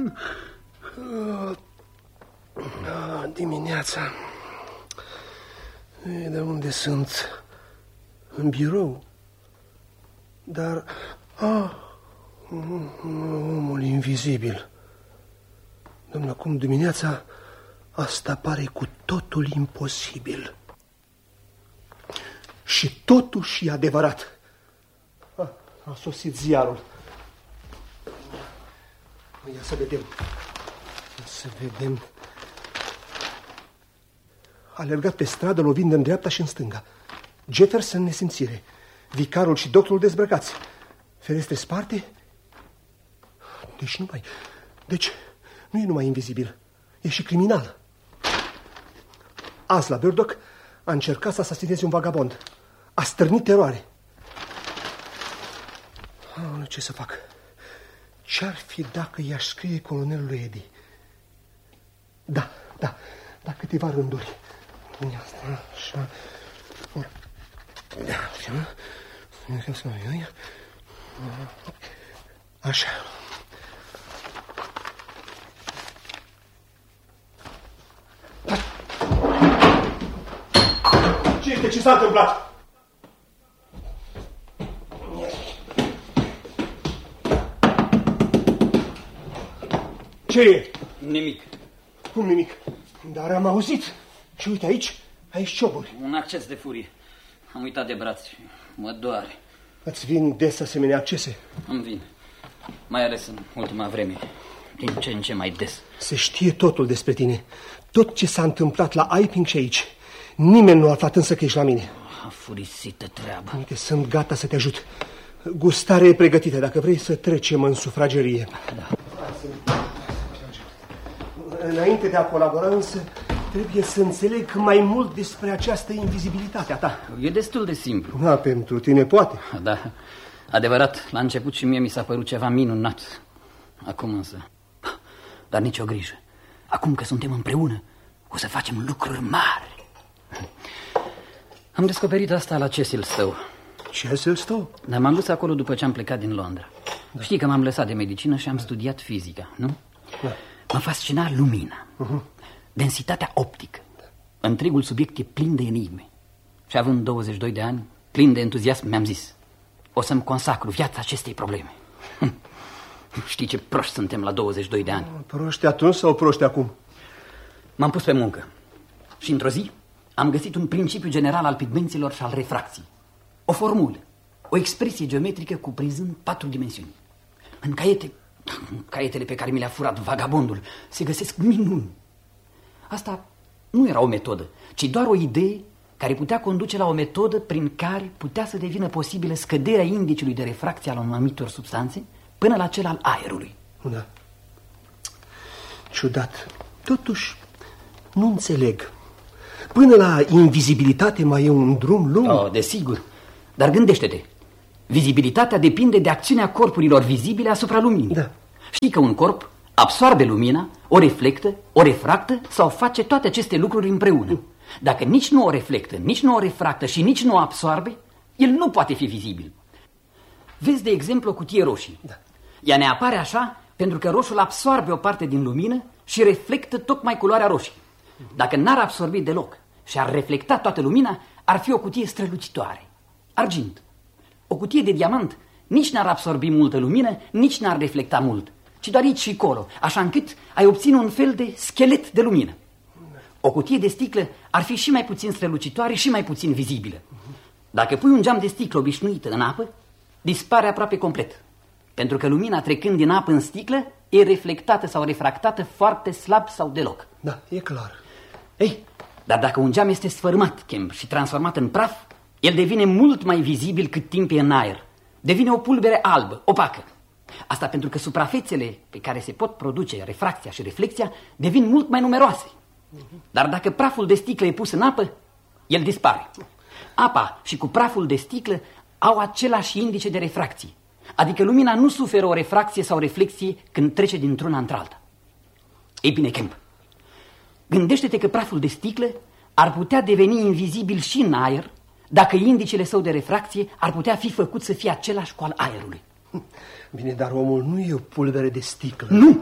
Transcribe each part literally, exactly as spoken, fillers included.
Dimineața. De unde sunt? În birou. Dar... Ah, omul invizibil. Dom'le, acum dimineața asta pare cu totul imposibil. Și totuși e adevărat. A, a sosit ziarul. Ia să vedem. Ia să vedem. A alergat pe stradă, lovind în dreapta și în stânga. Jefferson nesimțire. Vicarul și doctorul dezbrăcați. Ferestre sparte. Deci nu mai... Deci nu e numai invizibil. E și criminal. Azi la Burdock a încercat să asasineze un vagabond. A stârnit teroare. Oh, ce să fac? Ce-ar fi dacă i-aș scrie colonelului Eddie? Da, da, da, câteva rânduri. Asta, așa. Așa. Ce este? Ce s-a întâmplat? Ce e? Nimic. Cum nimic? Dar am auzit. Și uite aici, aici cioburi. Un acces de furie. Am uitat de braț și mă doare. Îți vin des asemenea accese? Îmi vin. Mai ales în ultima vreme. Din ce în ce mai des. Se știe totul despre tine. Tot ce s-a întâmplat la Iping și aici. Nimeni nu a aflat însă că ești la mine. A furisită treabă. Uite, sunt gata să te ajut. Gustarea e pregătită, dacă vrei să trecem în sufragerie. Da. Înainte de a colabora însă, trebuie să înțeleg mai mult despre această invizibilitate a ta. E destul de simplu. Da, pentru tine poate. Da, adevărat, la început și mie mi s-a părut ceva minunat. Acum însă... Dar nicio grijă. Acum că suntem împreună, o să facem lucruri mari. Am descoperit asta la Cecil Stowe. Cecil Stowe? Dar m-am dus acolo după ce am plecat din Londra. Da. Știi că m-am lăsat de medicină și am studiat fizica, nu? Da. Mă fascina lumina, uh-huh. densitatea optică. Întregul subiect e plin de enigme. Și având douăzeci și doi de ani, plin de entuziasm, mi-am zis: o să-mi consacru viața acestei probleme. Știi ce proști suntem la douăzeci și doi de ani. Proști atunci sau proști acum? M-am pus pe muncă și într-o zi am găsit un principiu general al pigmenților și al refracției. O formulă, o expresie geometrică cuprinzând patru dimensiuni. În caiete, în caietele pe care mi le-a furat vagabondul, se găsesc minuni. Asta nu era o metodă, ci doar o idee care putea conduce la o metodă prin care putea să devină posibilă scăderea indiciului de refracție al anumitor substanțe până la cel al aerului. Da. Ciudat. Totuși, nu înțeleg. Până la invizibilitate mai e un drum lung. Oh, desigur. Dar gândește-te. Vizibilitatea depinde de acțiunea corpurilor vizibile asupra luminii. Da. Știi că un corp absorbe lumina, o reflectă, o refractă sau face toate aceste lucruri împreună. Dacă nici nu o reflectă, nici nu o refractă și nici nu o absorbe, el nu poate fi vizibil. Vezi, de exemplu, o cutie roșie. Da. Ea ne apare așa pentru că roșul absorbe o parte din lumină și reflectă tocmai culoarea roșie. Dacă n-ar absorbi deloc și ar reflecta toată lumina, ar fi o cutie strălucitoare. Argint. O cutie de diamant nici n-ar absorbi multă lumină, nici n-ar reflecta mult, ci doar aici și acolo, așa încât ai obține un fel de schelet de lumină. O cutie de sticlă ar fi și mai puțin strălucitoare și mai puțin vizibilă. Dacă pui un geam de sticlă obișnuită în apă, dispare aproape complet, pentru că lumina trecând din apă în sticlă e reflectată sau refractată foarte slab sau deloc. Da, e clar. Ei, dar dacă un geam este sfărâmat, Kemp, și transformat în praf, el devine mult mai vizibil cât timp e în aer. Devine o pulbere albă, opacă. Asta pentru că suprafețele pe care se pot produce refracția și reflexia devin mult mai numeroase. Dar dacă praful de sticlă e pus în apă, el dispare. Apa și cu praful de sticlă au același indice de refracție, adică lumina nu suferă o refracție sau reflexie când trece dintr-una într-alta. Ei bine, Kemp, gândește-te că praful de sticlă ar putea deveni invizibil și în aer dacă indicele său de refracție ar putea fi făcut să fie același cu al aerului. Bine, dar omul nu e o pulbere de sticlă. Nu!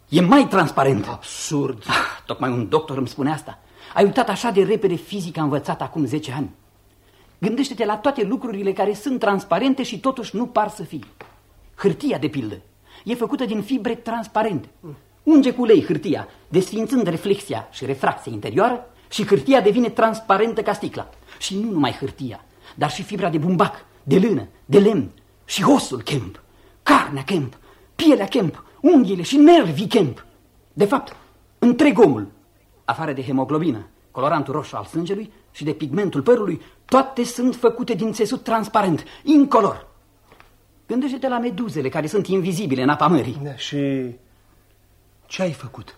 E mai transparent. Absurd. Ah, tocmai un doctor îmi spune asta. Ai uitat așa de repede fizica învățată acum zece ani. Gândește-te la toate lucrurile care sunt transparente și totuși nu par să fie. Hârtia, de pildă, e făcută din fibre transparente. Unge cu ulei hârtia, desființând reflexia și refracția interioară, și hârtia devine transparentă ca sticla. Și nu numai hârtia, dar și fibra de bumbac, de lână, de lemn, și osul Kemp, carnea Kemp, pielea Kemp, unghiile și nervii Kemp. De fapt, întreg omul, afară de hemoglobină, colorantul roșu al sângelui și de pigmentul părului, toate sunt făcute din țesut transparent, incolor. Gândește-te la meduzele care sunt invizibile în apa mării. Da, și ce ai făcut?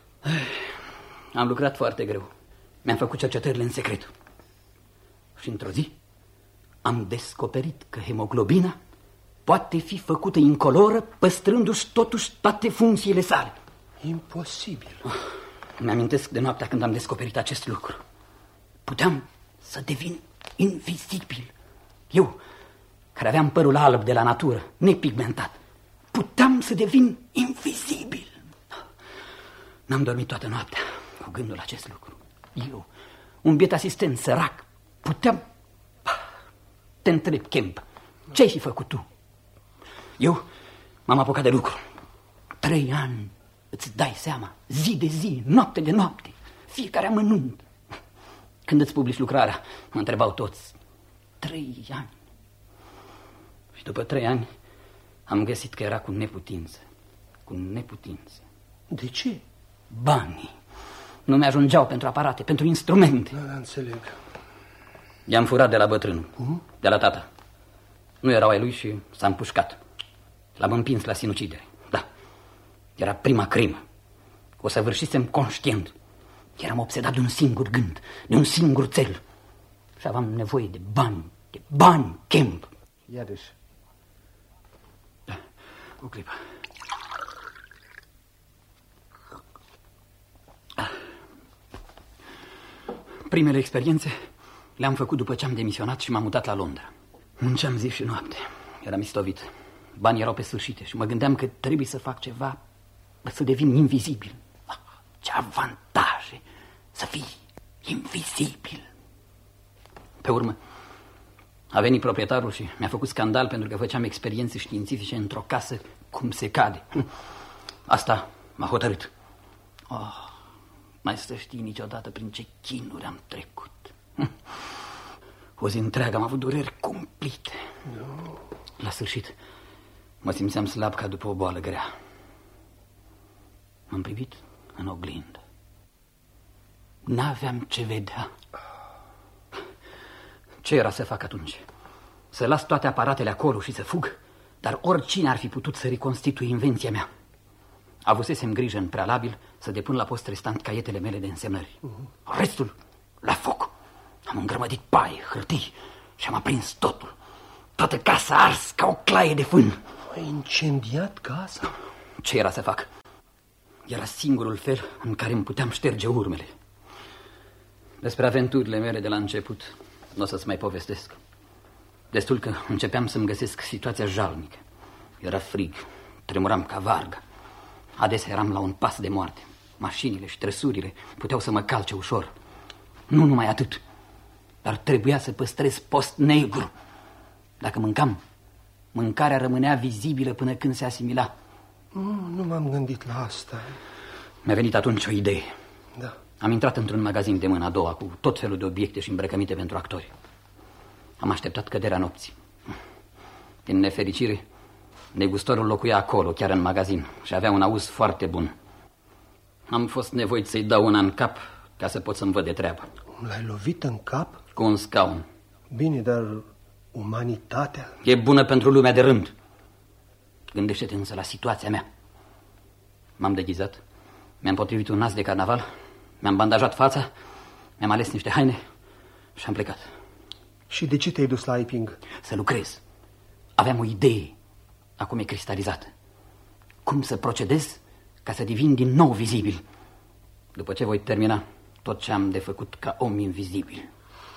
Am lucrat foarte greu. Mi-am făcut cercetările în secret. Și într-o zi am descoperit că hemoglobina poate fi făcută incoloră, păstrându-și totuși toate funcțiile sale. Imposibil. Oh, mi-amintesc de noaptea când am descoperit acest lucru. Puteam să devin invizibil. Eu, care aveam părul alb de la natură, nepigmentat, puteam să devin invizibil. N-am dormit toată noaptea cu gândul la acest lucru. Eu, un biet asistent sărac, puteam... Te întreb, Kemp, ce ai fi făcut tu? Eu m-am apucat de lucru. Trei ani, îți dai seama, zi de zi, noapte de noapte, fiecare amănunt. Când îți publici lucrarea, mă întrebau toți. Trei ani. Și după trei ani am găsit că era cu neputință. Cu neputință. De ce? Banii nu mi-ajungeau pentru aparate, pentru instrumente. Da, da, înțeleg. I-am furat de la bătrânul, uh? de la tata. Nu erau ai lui și s-a împușcat. L-am împins la sinucidere. Da, era prima crimă. O săvârșisem conștient. Eram obsedat de un singur gând, de un singur cel. Și aveam nevoie de bani, de bani, Kemp. Iarăși. Da, o clipă. Primele experiențe le-am făcut după ce am demisionat și m-am mutat la Londra. Munceam zi și noapte. Eram istovit. Banii erau pe sfârșite și mă gândeam că trebuie să fac ceva să devin invizibil. Ce avantaje să fii invizibil. Pe urmă a venit proprietarul și mi-a făcut scandal pentru că făceam experiențe științifice într-o casă cum se cade. Asta m-a hotărât. Oh, mai să știi niciodată prin ce chinuri am trecut. O zi întreagă am avut dureri cumplite. No. La sfârșit mă simțeam slab ca după o boală grea. M-am privit în oglindă. N-aveam ce vedea. Ce era să fac atunci? Să las toate aparatele acolo și să fug? Dar oricine ar fi putut să reconstituie invenția mea. Avusesem grijă în prealabil să depun la post restant caietele mele de însemnări. uh-huh. Restul la foc. Am îngrămădit paie, hârtii și am aprins totul. Toată casa a ars ca o claie de fân. Ai incendiat casa? Ce era să fac? Era singurul fel în care îmi puteam șterge urmele. Despre aventurile mele de la început nu o să-ți mai povestesc. Destul că începeam să-mi găsesc situația jalnică. Era frig, tremuram ca varga. Adesea eram la un pas de moarte. Mașinile și trăsurile puteau să mă calce ușor. Nu numai atât, dar trebuia să păstrez post negru. Dacă mâncam, mâncarea rămânea vizibilă până când se asimila. Nu, nu m-am gândit la asta. Mi-a venit atunci o idee. Da. Am intrat într-un magazin de mână a doua cu tot felul de obiecte și îmbrăcăminte pentru actori. Am așteptat căderea nopții. Din nefericire, negustorul locuia acolo, chiar în magazin, și avea un auz foarte bun. Am fost nevoit să-i dau una în cap ca să pot să-mi văd de treabă. L-ai lovit în cap? Cu un scaun. Bine, dar umanitatea? E bună pentru lumea de rând. Gândește-te însă la situația mea. M-am deghizat, mi-am potrivit un nas de carnaval, mi-am bandajat fața, mi-am ales niște haine și am plecat. Și de ce te-ai dus la Iping? Să lucrez. Aveam o idee, acum e cristalizată. Cum să procedez ca să devin din nou vizibil. După ce voi termina tot ce am de făcut ca om invizibil.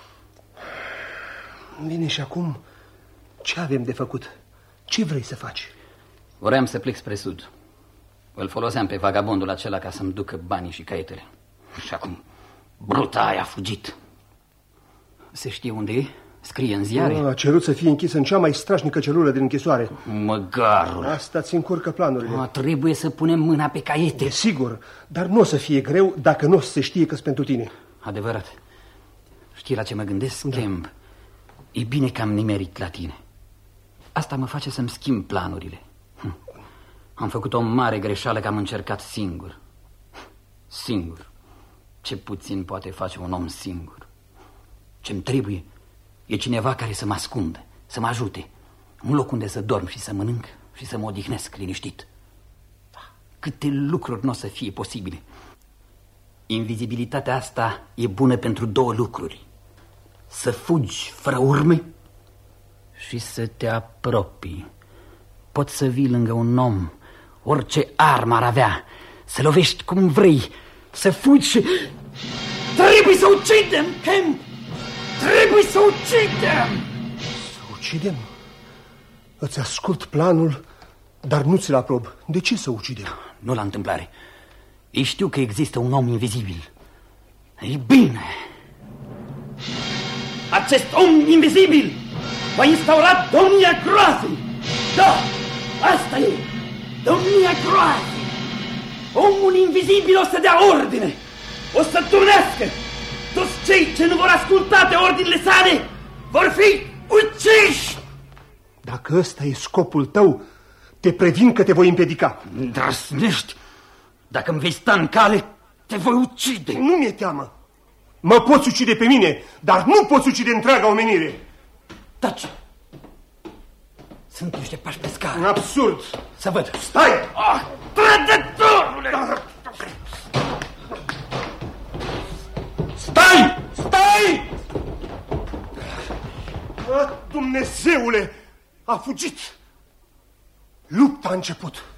Bine, și acum ce avem de făcut? Ce vrei să faci? Vreau să plec spre sud. Îl foloseam pe vagabondul acela ca să-mi ducă banii și caietele. Și acum bruta aia a fugit. Se știe unde e? Scrie în ziare? A cerut să fie închis în cea mai strașnică celulă din închisoare. Măgarul. Asta ți încurcă planurile. A, trebuie să punem mâna pe caiete. Sigur, dar nu o să fie greu dacă nu o să se știe că-s pentru tine. Adevărat. Știi la ce mă gândesc, da. Kemp? E bine că am nimerit la tine. Asta mă face să-mi schimb planurile. Hm. Am făcut o mare greșeală că am încercat singur. Singur. Ce puțin poate face un om singur. Ce-mi trebuie e cineva care să mă ascundă, să mă ajute. Un loc unde să dorm și să mănânc și să mă odihnesc liniștit. Câte lucruri nu o să fie posibile. Invizibilitatea asta e bună pentru două lucruri. Să fugi fără urme și să te apropii. Poți să vii lângă un om, orice armă ar avea, să lovești cum vrei, să fugi și... Trebuie să ucidem, Kemp! Trebuie să ucidem! Să ucidem? Îți ascult planul, dar nu ți-l aprob. De ce să ucidem? Nu la întâmplare. Ei știu că există un om invizibil. Ei bine, acest om invizibil va instaura domnia groazei. Da, asta e, domnia groazei. Omul invizibil o să dea ordine, o să turnească. Toți cei ce nu vor asculta de ordinele sale vor fi uciși. Dacă ăsta e scopul tău, te previn că te voi împiedica. Îndrăznești. Dacă îmi vei sta în cale, te voi ucide. Nu mi-e teamă. Mă poți ucide pe mine, dar nu poți ucide întreaga omenire. Taci. Sunt niște pași pe scară. Absurd. Să văd. Stai! Ah, trădătorule! Stai! Stai! Ah, Dumnezeule! A fugit! Lupta a început.